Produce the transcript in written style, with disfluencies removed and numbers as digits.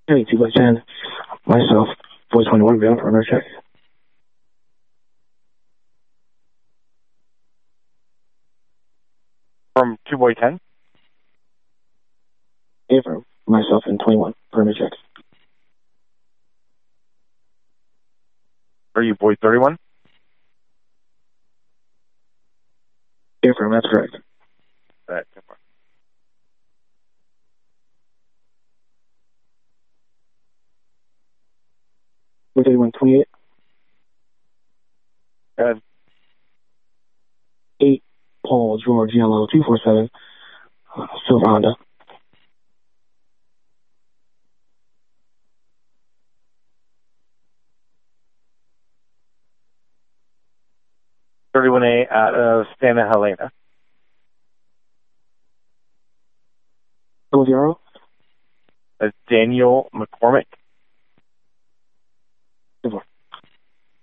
Hey, 2 by 10. Myself, voice 21, available for another check. From 2 boy 10? Affirm. Myself and 21, for another check. Are you boy 31? Affirm, that's correct. Right. Boy 31, 28. Go ahead. 8, Paul George Yellow 247, Silver Honda. A out of Santa Helena. 0. That's Daniel McCormick.